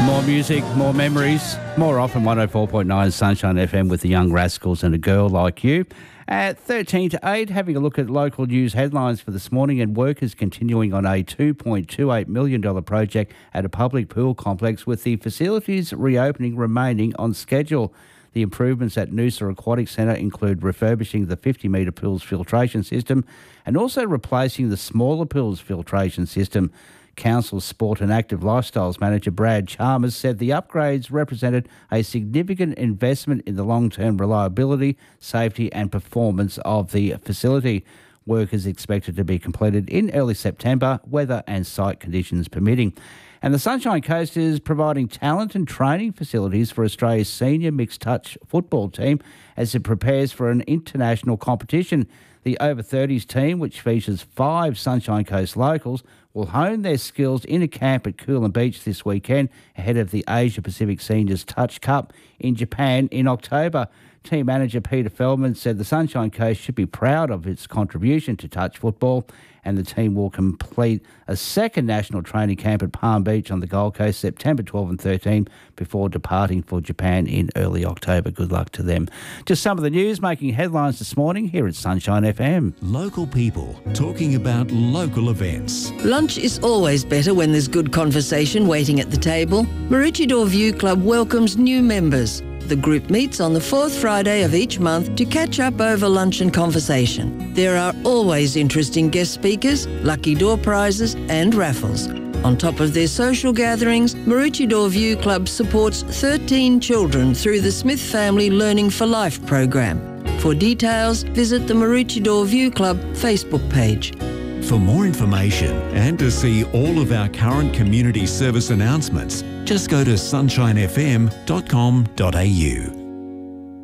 More music, more memories, more often 104.9 Sunshine FM with the Young Rascals and A Girl Like You. At 13 to 8, having a look at local news headlines for this morning, and workers continuing on a $2.28 million project at a public pool complex, with the facilities reopening remaining on schedule. The improvements at Noosa Aquatic Centre include refurbishing the 50-metre pool's filtration system and also replacing the smaller pool's filtration system. Council's Sport and Active Lifestyles Manager Brad Chalmers said the upgrades represented a significant investment in the long-term reliability, safety and performance of the facility. Work is expected to be completed in early September, weather and site conditions permitting. And the Sunshine Coast is providing talent and training facilities for Australia's senior mixed-touch football team as it prepares for an international competition. The over-30s team, which features 5 Sunshine Coast locals, will hone their skills in a camp at Coolangatta Beach this weekend ahead of the Asia Pacific Seniors Touch Cup in Japan in October. Team manager Peter Feldman said the Sunshine Coast should be proud of its contribution to touch football, and the team will complete a second national training camp at Palm Beach on the Gold Coast September 12 and 13 before departing for Japan in early October. Good luck to them. Just some of the news making headlines this morning here at Sunshine FM. Local people talking about local events. Lunch is always better when there's good conversation waiting at the table. Maroochydore View Club welcomes new members. The group meets on the 4th Friday of each month to catch up over lunch and conversation. There are always interesting guest speakers, lucky door prizes and raffles. On top of their social gatherings, Maroochydore View Club supports 13 children through the Smith Family Learning for Life program. For details, visit the Maroochydore View Club Facebook page. For more information and to see all of our current community service announcements, just go to sunshinefm.com.au.